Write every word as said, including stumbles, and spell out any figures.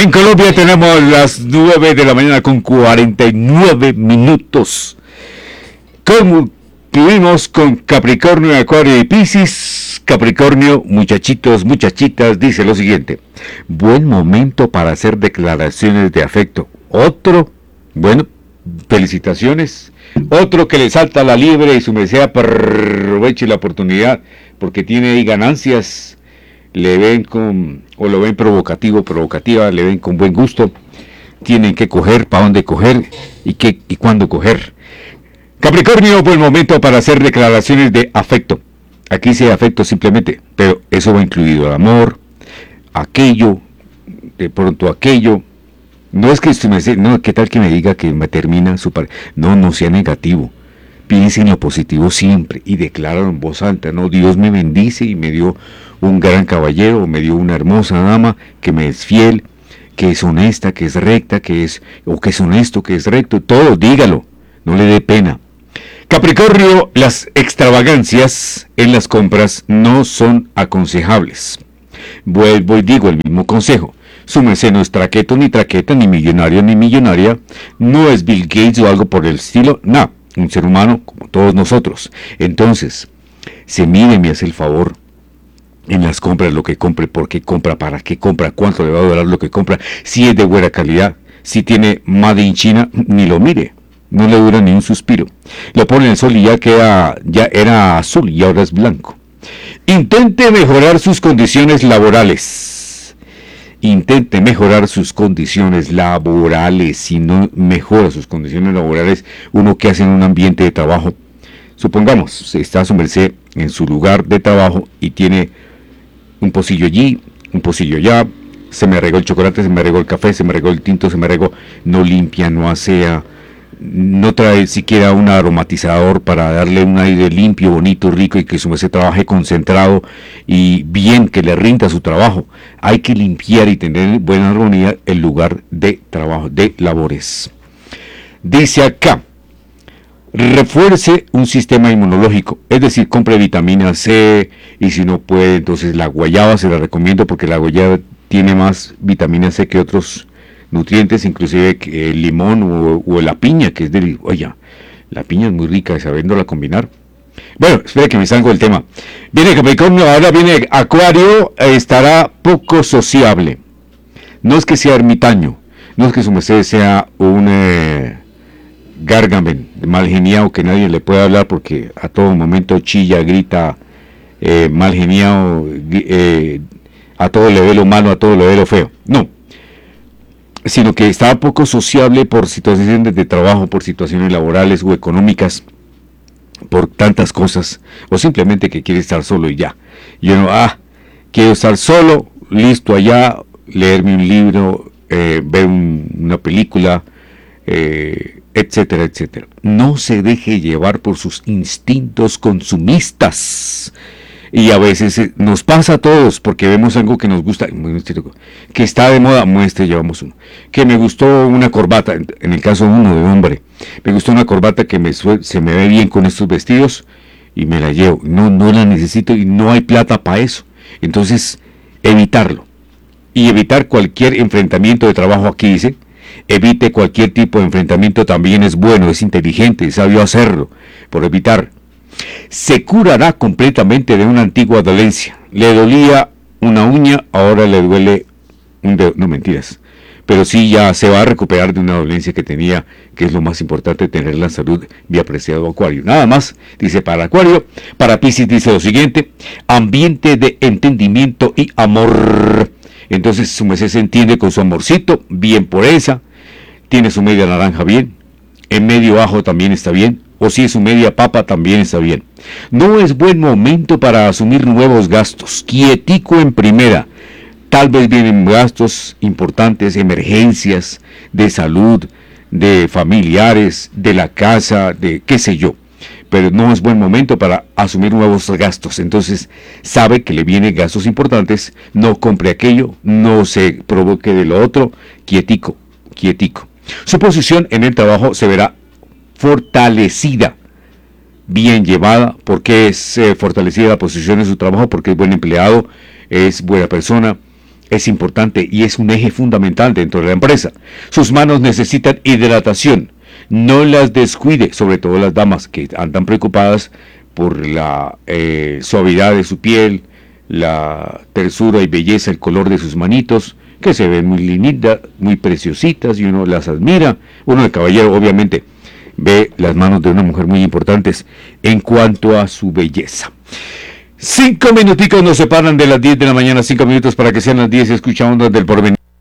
En Colombia tenemos las nueve de la mañana con cuarenta y nueve minutos. Concluimos con Capricornio, Acuario y Piscis. Capricornio, muchachitos, muchachitas, dice lo siguiente: buen momento para hacer declaraciones de afecto. Otro, bueno, felicitaciones. Otro que le salta la liebre y su merced aproveche la oportunidad porque tiene ahí ganancias. Le ven con, o lo ven provocativo, provocativa, le ven con buen gusto. Tienen que coger, para dónde coger y qué y cuándo coger. Capricornio, buen momento para hacer declaraciones de afecto. Aquí dice afecto simplemente, pero eso va incluido el amor, aquello, de pronto aquello. No es que esto me, no, ¿qué tal que me diga que me termina su pareja? No, no sea negativo. Piense en lo positivo siempre y decláralo en voz alta. No, Dios me bendice y me dio un gran caballero, me dio una hermosa dama que me es fiel, que es honesta, que es recta, que es, o que es honesto, que es recto. Todo, dígalo, no le dé pena. Capricornio, las extravagancias en las compras no son aconsejables. Vuelvo y digo el mismo consejo. Su merced no es traqueto ni traqueta, ni millonario ni millonaria, no es Bill Gates o algo por el estilo, no, un ser humano como todos nosotros. Entonces, se mide, me hace el favor, en las compras, lo que compre, por qué compra, para qué compra, cuánto le va a durar lo que compra, si es de buena calidad, si tiene Made in China, ni lo mire. No le dura ni un suspiro. Lo pone en el sol y ya queda, ya era azul y ahora es blanco. Intente mejorar sus condiciones laborales. Intente mejorar sus condiciones laborales. Si no mejora sus condiciones laborales, uno que hace en un ambiente de trabajo. Supongamos, está su merced en su lugar de trabajo y tiene un pocillo allí, un pocillo allá. Se me regó el chocolate, se me regó el café, se me regó el tinto, se me regó. No limpia, no asea. No trae siquiera un aromatizador para darle un aire limpio, bonito, rico y que su merced trabaje concentrado y bien, que le rinda su trabajo. Hay que limpiar y tener buena armonía el lugar de trabajo, de labores. Dice acá, refuerce un sistema inmunológico, es decir, compre vitamina C y si no puede, entonces la guayaba se la recomiendo porque la guayaba tiene más vitamina C que otros nutrientes, inclusive el limón o, o la piña, que es del... Oye, la piña es muy rica, sabiéndola combinar. Bueno, espera que me salgo del tema. Viene Capricornio, ahora viene Acuario, estará poco sociable. No es que sea ermitaño, no es que su merced sea un eh, gárgamen, mal geniado, que nadie le puede hablar porque a todo momento chilla, grita, eh, mal geniado, eh, a todo le ve lo malo, a todo le ve lo feo. No. Sino que está poco sociable por situaciones de trabajo, por situaciones laborales o económicas, por tantas cosas, o simplemente que quiere estar solo y ya. Yo no, ah, quiero estar solo, listo allá, leerme un libro, eh, ver un, una película, eh, etcétera, etcétera. No se deje llevar por sus instintos consumistas. Y a veces eh, nos pasa a todos, porque vemos algo que nos gusta, que está de moda, muestre, llevamos uno. Que me gustó una corbata, en el caso uno de hombre, me gustó una corbata que me se me ve bien con estos vestidos y me la llevo. No, no la necesito y no hay plata para eso. Entonces, evitarlo. Y evitar cualquier enfrentamiento de trabajo, aquí dice, evite cualquier tipo de enfrentamiento, también es bueno, es inteligente, es sabio hacerlo, por evitar. Se curará completamente de una antigua dolencia. Le dolía una uña, ahora le duele un dedo. No, mentiras. Pero sí ya se va a recuperar de una dolencia que tenía, que es lo más importante, tener la salud, mi apreciado Acuario. Nada más, dice para Acuario. Para Piscis dice lo siguiente: ambiente de entendimiento y amor. Entonces su merced se entiende con su amorcito, bien por esa. Tiene su media naranja bien. En medio ajo también está bien. O si es su media papa, también está bien. No es buen momento para asumir nuevos gastos. Quietico en primera. Tal vez vienen gastos importantes, emergencias de salud, de familiares, de la casa, de qué sé yo. Pero no es buen momento para asumir nuevos gastos. Entonces, sabe que le vienen gastos importantes. No compre aquello, no se provoque de lo otro. Quietico, quietico. Su posición en el trabajo se verá fortalecida, bien llevada. ¿Por qué es eh, fortalecida la posición en su trabajo? Porque es buen empleado, es buena persona, es importante y es un eje fundamental dentro de la empresa. Sus manos necesitan hidratación. No las descuide, sobre todo las damas que andan preocupadas por la eh, suavidad de su piel, la tersura y belleza, el color de sus manitos, que se ven muy lindas, muy preciositas y uno las admira. Uno de caballero obviamente ve las manos de una mujer muy importantes en cuanto a su belleza. Cinco minuticos nos separan de las diez de la mañana, cinco minutos para que sean las diez, escuchando del porvenir.